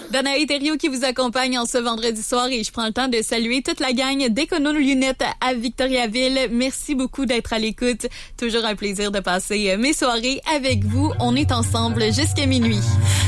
Danae Thériault qui vous accompagne en ce vendredi soir et je prends le temps de saluer toute la gang d'Écono Lunettes à Victoriaville. Merci beaucoup d'être à l'écoute. Toujours un plaisir de passer mes soirées avec vous. On est ensemble jusqu'à minuit.